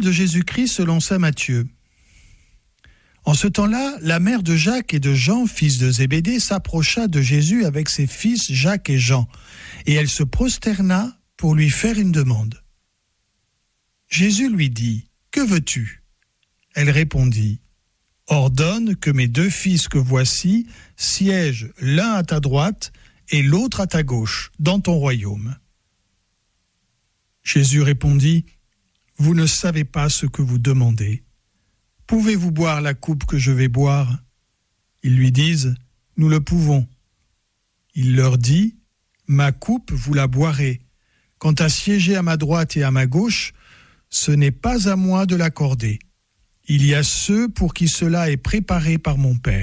de Jésus-Christ selon saint Matthieu. En ce temps-là, la mère de Jacques et de Jean, fils de Zébédée, s'approcha de Jésus avec ses fils Jacques et Jean, et elle se prosterna pour lui faire une demande. Jésus lui dit : « Que veux-tu ? » Elle répondit : « Ordonne que mes 2 fils que voici siègent l'un à ta droite et l'autre à ta gauche, dans ton royaume. » Jésus répondit : « Vous ne savez pas ce que vous demandez. Pouvez-vous boire la coupe que je vais boire ? » Ils lui disent : « Nous le pouvons. » Il leur dit : « Ma coupe, vous la boirez. Quant à siéger à ma droite et à ma gauche, ce n'est pas à moi de l'accorder. Il y a ceux pour qui cela est préparé par mon Père. »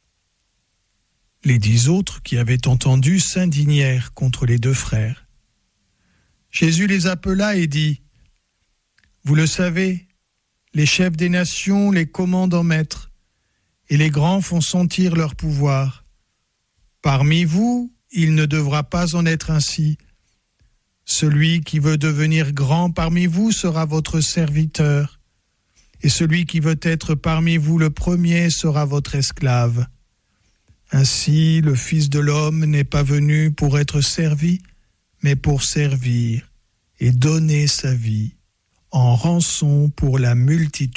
Les 10 autres qui avaient entendu s'indignèrent contre les 2 frères. Jésus les appela et dit : « Vous le savez, les chefs des nations les commandent en maître, et les grands font sentir leur pouvoir. Parmi vous, il ne devra pas en être ainsi. Celui qui veut devenir grand parmi vous sera votre serviteur, et celui qui veut être parmi vous le premier sera votre esclave. Ainsi, le Fils de l'homme n'est pas venu pour être servi, mais pour servir et donner sa vie en rançon pour la multitude. »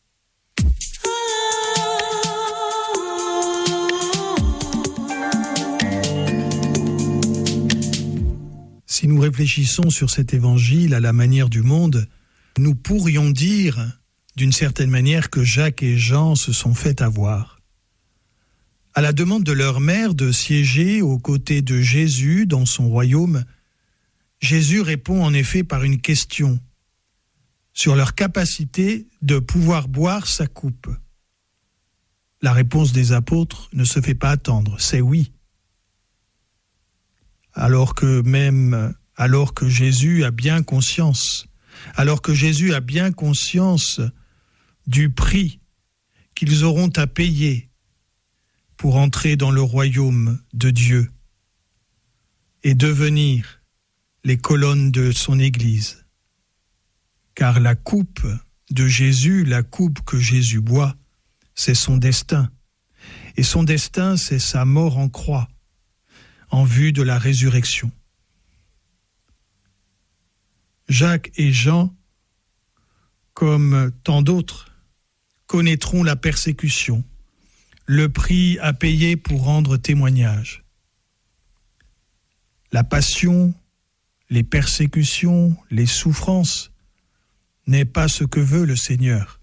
Si nous réfléchissons sur cet évangile à la manière du monde, nous pourrions dire, d'une certaine manière, que Jacques et Jean se sont fait avoir. À la demande de leur mère de siéger aux côtés de Jésus dans son royaume, Jésus répond en effet par une question sur leur capacité de pouvoir boire sa coupe. La réponse des apôtres ne se fait pas attendre, c'est oui. Alors que Jésus a bien conscience du prix qu'ils auront à payer pour entrer dans le royaume de Dieu et devenir les colonnes de son Église. Car la coupe de Jésus, la coupe que Jésus boit, c'est son destin. Et son destin, c'est sa mort en croix, en vue de la résurrection. Jacques et Jean, comme tant d'autres, connaîtront la persécution, le prix à payer pour rendre témoignage. La passion, les persécutions, les souffrances n'est pas ce que veut le Seigneur.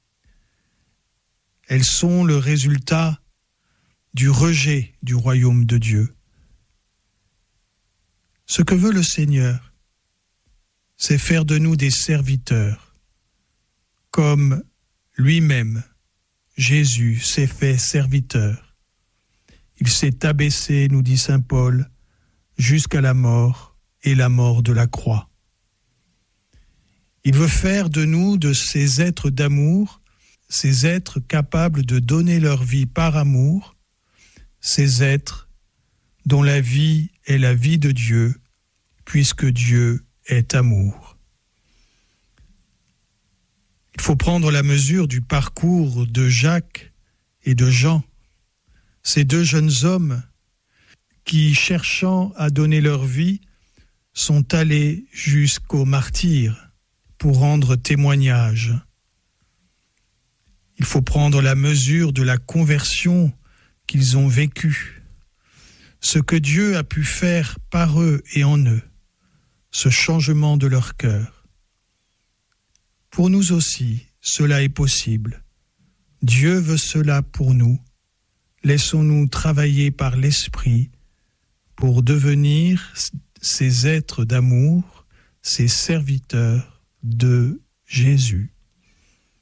Elles sont le résultat du rejet du royaume de Dieu. Ce que veut le Seigneur, c'est faire de nous des serviteurs, comme lui-même, Jésus, s'est fait serviteur. Il s'est abaissé, nous dit saint Paul, jusqu'à la mort et la mort de la croix. Il veut faire de nous de ces êtres d'amour, ces êtres capables de donner leur vie par amour, ces êtres dont la vie est la vie de Dieu, puisque Dieu est amour. Il faut prendre la mesure du parcours de Jacques et de Jean, ces 2 jeunes hommes qui, cherchant à donner leur vie, sont allés jusqu'au martyre pour rendre témoignage. Il faut prendre la mesure de la conversion qu'ils ont vécue, ce que Dieu a pu faire par eux et en eux, ce changement de leur cœur. Pour nous aussi, cela est possible. Dieu veut cela pour nous. Laissons-nous travailler par l'Esprit pour devenir ces êtres d'amour, ces serviteurs de Jésus.